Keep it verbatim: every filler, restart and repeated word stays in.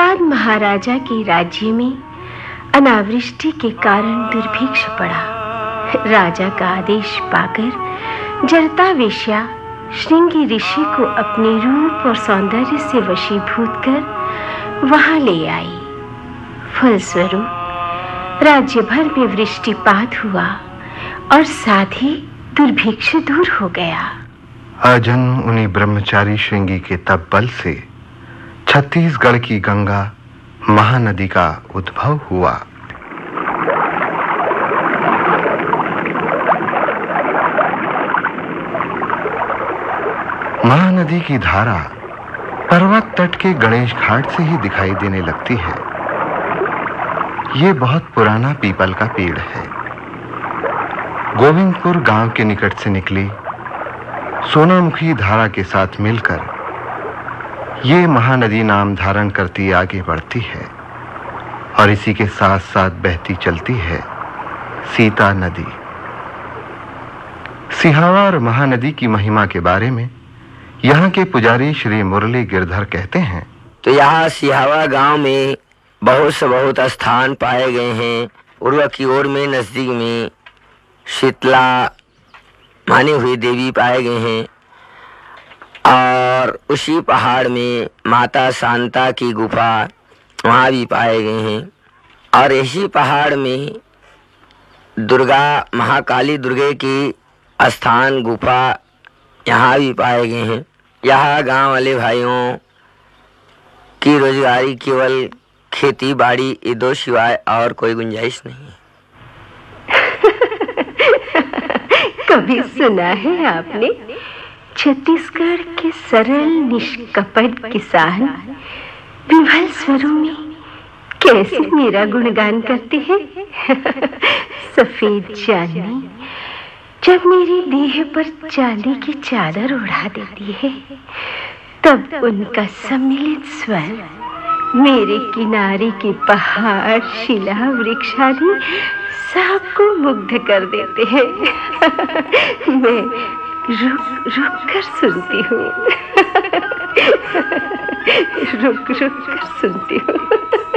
बाद महाराजा के राज्य में अनावृष्टि के कारण दुर्भिक्ष पड़ा। राजा का आदेश पाकर जरता वेश्या श्रृंगी ऋषि को अपने रूप और सौंदर्य से वशीभूत कर वहां ले आई। फलस्वरूप राज्य भर में वृष्टिपात हुआ और साथ ही दुर्भिक्ष दूर हो गया। अजन्म उन्हीं ब्रह्मचारी श्रृंगी के तप बल से छत्तीसगढ़ की गंगा महानदी का उद्भव हुआ। महानदी की धारा पर्वत तट के गणेश घाट से ही दिखाई देने लगती है। यह बहुत पुराना पीपल का पेड़ है। गोविंदपुर गांव के निकट से निकली सोनामुखी धारा के साथ मिलकर ये महानदी नाम धारण करती आगे बढ़ती है और इसी के साथ साथ बहती चलती है सीता नदी। सिहावा और महानदी की महिमा के बारे में यहाँ के पुजारी श्री मुरली गिरधर कहते हैं। तो यहाँ सिहावा गांव में बहुत से बहुत स्थान पाए गए हैं। पूर्व की ओर में नजदीक में शीतला मानी हुई देवी पाए गए हैं और उसी पहाड़ में माता शांता की गुफा वहाँ भी पाए गए हैं और इसी पहाड़ में दुर्गा महाकाली दुर्गे की स्थान गुफा यहाँ भी पाए गए हैं। यहाँ गांव वाले भाइयों की रोजगारी केवल खेती बाड़ी ये दो सिवाय और कोई गुंजाइश नहीं है। कभी सुना है आपने छत्तीसगढ़ के सरल निष्कपट किसान विभल स्वरों में कैसे मेरा गुणगान करते हैं। सफेद चांदनी जब मेरी देह पर चांदी की चादर उड़ा देती है, तब उनका सम्मिलित स्वर मेरे किनारे के पहाड़, शिला, वृक्षादि सबको मुग्ध कर देते हैं। मैं रुक रुक कर सुनती हूँ। रुक रुक कर सुनती हूँ।